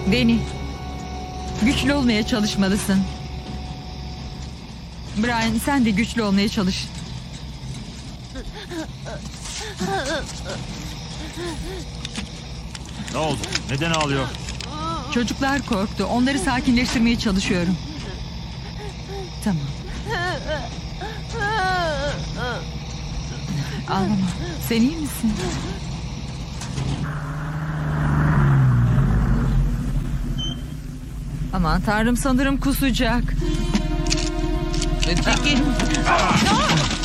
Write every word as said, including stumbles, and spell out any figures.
Deni, güçlü olmaya çalışmalısın. Brian, sen de güçlü olmaya çalış. Ne oldu? Neden ağlıyor? Çocuklar korktu. Onları sakinleştirmeye çalışıyorum. Tamam. Ağlama. Sen iyi misin? Aman tanrım, sanırım kusacak. Çekil.